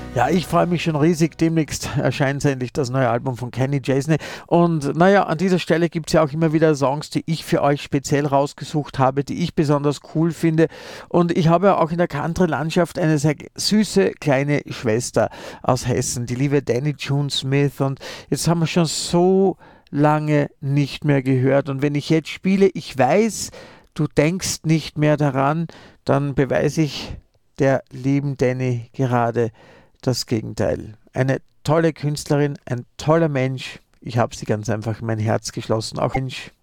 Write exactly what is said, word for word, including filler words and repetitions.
Ja, ich freue mich schon riesig. Demnächst erscheint endlich das neue Album von Kenny Chesney. Und naja, an dieser Stelle gibt es ja auch immer wieder Songs, die ich für euch speziell rausgesucht habe, die ich besonders cool finde. Und ich habe ja auch in der Country-Landschaft eine sehr süße kleine Schwester aus Hessen, die liebe Danny June Smith. Und jetzt haben wir schon so lange nicht mehr gehört. Und wenn ich jetzt spiele, ich weiß, du denkst nicht mehr daran, dann beweise ich der lieben Danny gerade das Gegenteil. Eine tolle Künstlerin, ein toller Mensch. Ich habe sie ganz einfach in mein Herz geschlossen. Auch Mensch.